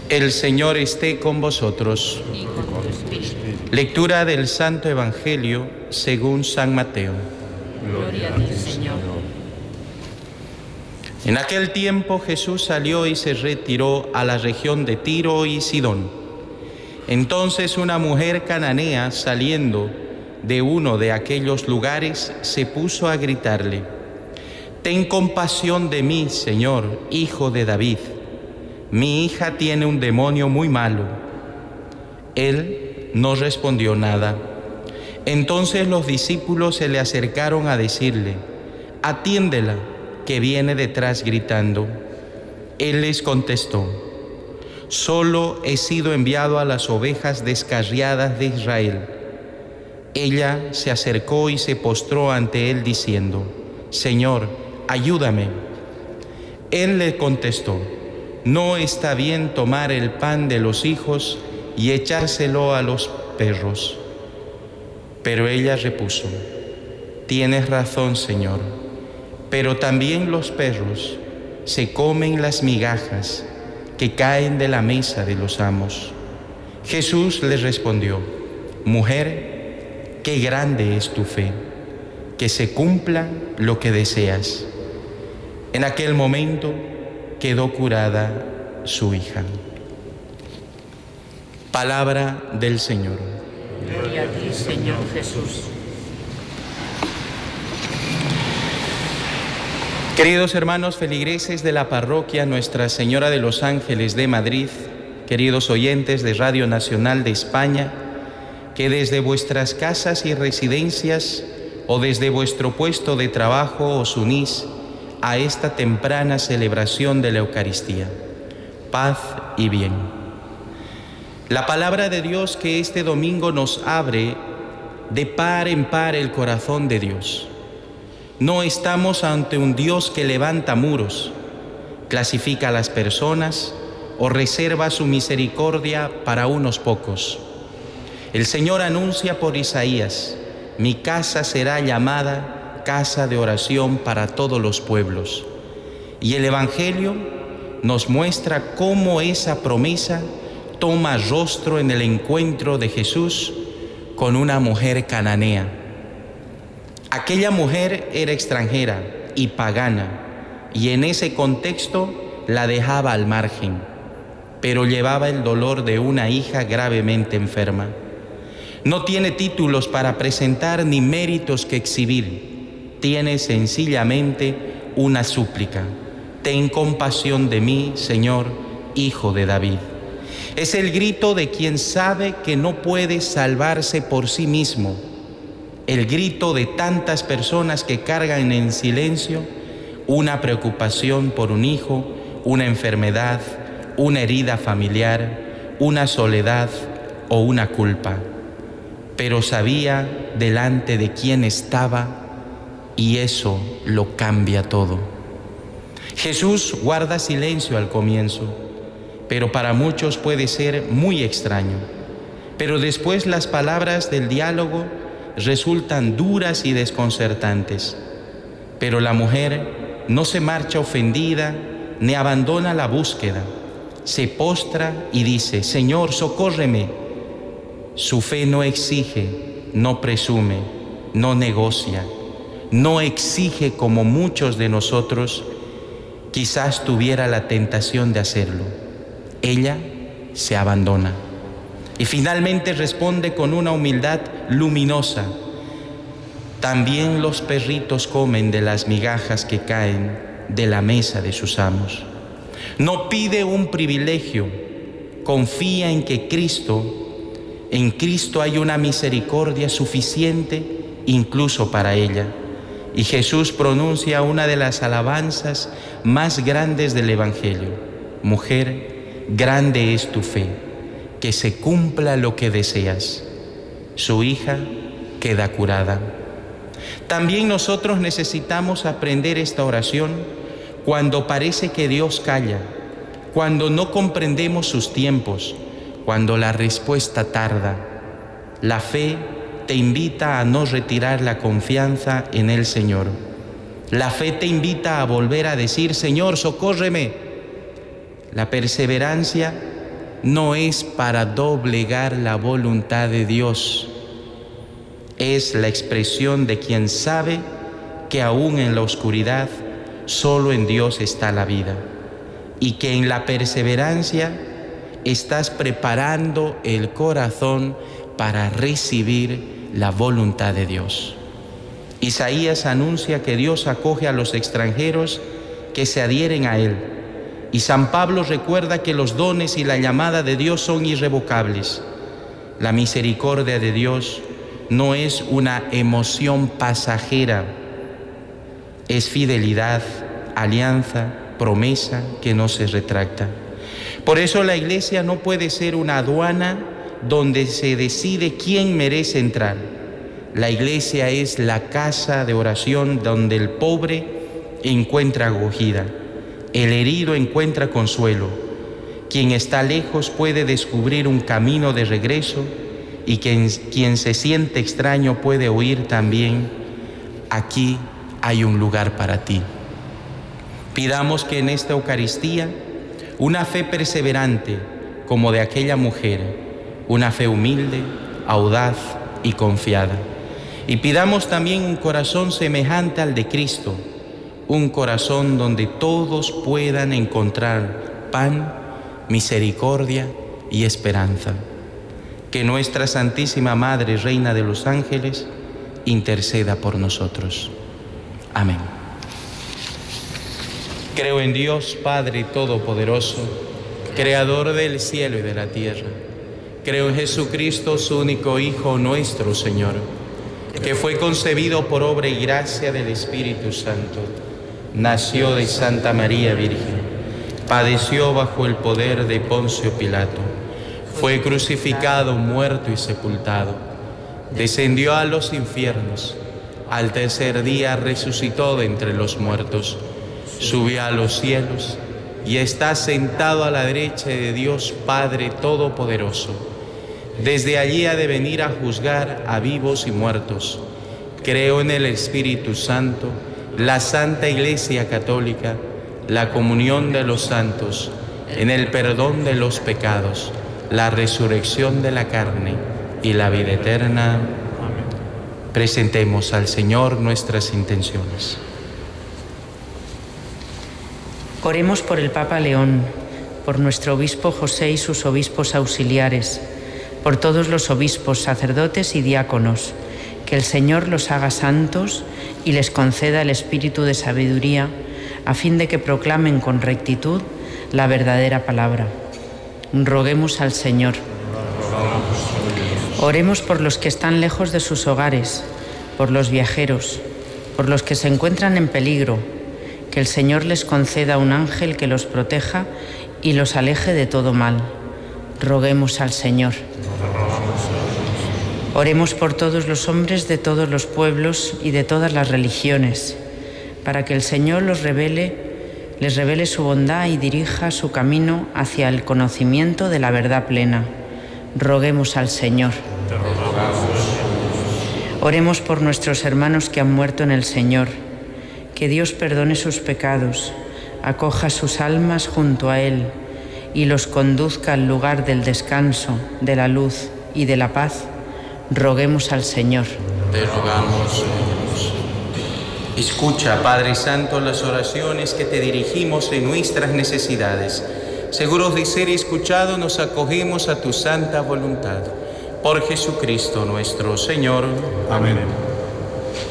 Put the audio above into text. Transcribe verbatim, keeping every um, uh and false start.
El Señor esté con vosotros. Y con tu espíritu. Lectura del Santo Evangelio según San Mateo. Gloria a ti, Señor. En aquel tiempo Jesús salió y se retiró a la región de Tiro y Sidón. Entonces una mujer cananea, saliendo de uno de aquellos lugares, se puso a gritarle: «Ten compasión de mí, Señor, hijo de David. Mi hija tiene un demonio muy malo». Él no respondió nada. Entonces los discípulos se le acercaron a decirle: «Atiéndela, que viene detrás gritando». Él les contestó: «Solo he sido enviado a las ovejas descarriadas de Israel». Ella se acercó y se postró ante él diciendo: «Señor, ayúdame». Él le contestó: «No está bien tomar el pan de los hijos y echárselo a los perros». Pero ella repuso: «Tienes razón, Señor, pero también los perros se comen las migajas que caen de la mesa de los amos». Jesús le respondió: «Mujer, qué grande es tu fe, que se cumpla lo que deseas». En aquel momento quedó curada su hija. Palabra del Señor. Gloria a ti, Señor Jesús. Queridos hermanos feligreses de la parroquia Nuestra Señora de los Ángeles de Madrid, queridos oyentes de Radio Nacional de España, que desde vuestras casas y residencias o desde vuestro puesto de trabajo os unís a esta temprana celebración de la Eucaristía. Paz y bien. La palabra de Dios que este domingo nos abre de par en par el corazón de Dios. No estamos ante un Dios que levanta muros, clasifica a las personas o reserva su misericordia para unos pocos. El Señor anuncia por Isaías: «Mi casa será llamada casa de oración para todos los pueblos». Y el Evangelio nos muestra cómo esa promesa toma rostro en el encuentro de Jesús con una mujer cananea. Aquella mujer era extranjera y pagana, y en ese contexto la dejaba al margen, pero llevaba el dolor de una hija gravemente enferma. No tiene títulos para presentar ni méritos que exhibir. Tiene sencillamente una súplica: «Ten compasión de mí, Señor, hijo de David». Es el grito de quien sabe que no puede salvarse por sí mismo. El grito de tantas personas que cargan en silencio una preocupación por un hijo, una enfermedad, una herida familiar, una soledad o una culpa. Pero sabía delante de quién estaba, y eso lo cambia todo. Jesús guarda silencio al comienzo, pero para muchos puede ser muy extraño. Pero después las palabras del diálogo resultan duras y desconcertantes. Pero la mujer no se marcha ofendida ni abandona la búsqueda. Se postra y dice: «Señor, socórreme». Su fe no exige, no presume, no negocia, no exige como muchos de nosotros quizás tuviera la tentación de hacerlo. Ella se abandona y finalmente responde con una humildad luminosa: «También los perritos comen de las migajas que caen de la mesa de sus amos». No pide un privilegio, confía en que Cristo, en Cristo hay una misericordia suficiente incluso para ella. Y Jesús pronuncia una de las alabanzas más grandes del Evangelio: «Mujer, grande es tu fe, que se cumpla lo que deseas». Su hija queda curada. También nosotros necesitamos aprender esta oración cuando parece que Dios calla, cuando no comprendemos sus tiempos, cuando la respuesta tarda. La fe te invita a no retirar la confianza en el Señor. La fe te invita a volver a decir: «Señor, socórreme». La perseverancia no es para doblegar la voluntad de Dios. Es la expresión de quien sabe que aún en la oscuridad solo en Dios está la vida y que en la perseverancia estás preparando el corazón para recibir la voluntad de Dios. Isaías anuncia que Dios acoge a los extranjeros que se adhieren a Él. Y San Pablo recuerda que los dones y la llamada de Dios son irrevocables. La misericordia de Dios no es una emoción pasajera, es fidelidad, alianza, promesa que no se retracta. Por eso la Iglesia no puede ser una aduana donde se decide quién merece entrar. La Iglesia es la casa de oración donde el pobre encuentra acogida, el herido encuentra consuelo, quien está lejos puede descubrir un camino de regreso y quien, quien se siente extraño puede oír también: aquí hay un lugar para ti. Pidamos que en esta Eucaristía una fe perseverante como de aquella mujer, una fe humilde, audaz y confiada. Y pidamos también un corazón semejante al de Cristo, un corazón donde todos puedan encontrar pan, misericordia y esperanza. Que nuestra Santísima Madre, Reina de los Ángeles, interceda por nosotros. Amén. Creo en Dios, Padre Todopoderoso, Creador del cielo y de la tierra. Creo en Jesucristo, su único Hijo, nuestro Señor, que fue concebido por obra y gracia del Espíritu Santo. Nació de Santa María Virgen, padeció bajo el poder de Poncio Pilato, fue crucificado, muerto y sepultado, descendió a los infiernos, al tercer día resucitó de entre los muertos, subió a los cielos y está sentado a la derecha de Dios Padre Todopoderoso. Desde allí ha de venir a juzgar a vivos y muertos. Creo en el Espíritu Santo, la Santa Iglesia Católica, la comunión de los santos, en el perdón de los pecados, la resurrección de la carne y la vida eterna. Amén. Presentemos al Señor nuestras intenciones. Oremos por el Papa León, por nuestro obispo José y sus obispos auxiliares, por todos los obispos, sacerdotes y diáconos, que el Señor los haga santos y les conceda el espíritu de sabiduría, a fin de que proclamen con rectitud la verdadera palabra. Roguemos al Señor. Oremos por los que están lejos de sus hogares, por los viajeros, por los que se encuentran en peligro, que el Señor les conceda un ángel que los proteja y los aleje de todo mal. Roguemos al Señor. Oremos por todos los hombres de todos los pueblos y de todas las religiones, para que el Señor los revele, les revele su bondad y dirija su camino hacia el conocimiento de la verdad plena. Roguemos al Señor. Oremos por nuestros hermanos que han muerto en el Señor, que Dios perdone sus pecados, acoja sus almas junto a Él y los conduzca al lugar del descanso, de la luz y de la paz. Roguemos al Señor. Te rogamos, Dios. Escucha, Padre Santo, las oraciones que te dirigimos en nuestras necesidades. Seguros de ser escuchados, nos acogemos a tu santa voluntad. Por Jesucristo nuestro Señor. Amén.